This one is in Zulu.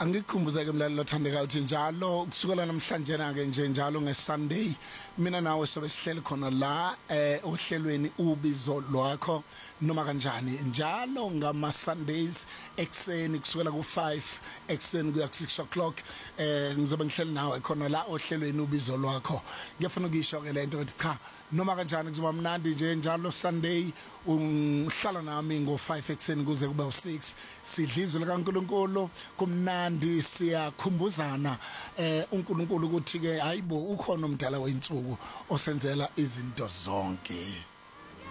Angikukhumbuze ke mlalelo othandeka uthi njalo kusukela namhlanje na ke nje njalo ngeSunday mina nawe sobe sihleli khona la ohlelweni ubizo lwakho noma kanjani njalo ngama Sundays ekseni kusukela ku5 ekseni kuya ku6 o'clock ngizobe ngihleli nawe khona la ohlelweni ubizo lwakho ngiyafuna ukisho ke lento ukuthi cha noma kanjani kuzoba mnandi nje njalo Sunday uhlala nami ngo5 ekseni kuze kube u6 sidlizwe likaNkuluNkulu kumnandi siyakhumbuzana uNkulunkulu ukuthi ke hayibo ukhona umdala weinsuku osenzela izinto zonke.